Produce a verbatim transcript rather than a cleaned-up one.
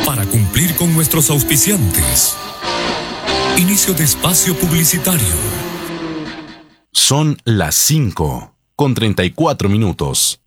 para cumplir con nuestros auspiciantes. Inicio de espacio publicitario. Son las cinco con treinta y cuatro minutos.